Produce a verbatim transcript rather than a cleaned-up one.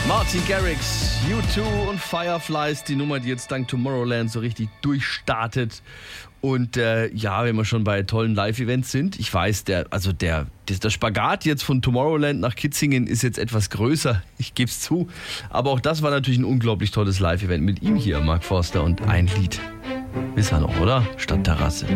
Martin Garrix, U zwei und Fireflies, die Nummer, die jetzt dank Tomorrowland so richtig durchstartet. Und äh, ja, wenn wir schon bei tollen Live-Events sind, ich weiß, der, also der, der Spagat jetzt von Tomorrowland nach Kitzingen ist jetzt etwas größer, ich gebe es zu. Aber auch das war natürlich ein unglaublich tolles Live-Event mit ihm hier, Mark Forster, und ein Lied. Wisst ihr noch, oder? Stadtterrasse.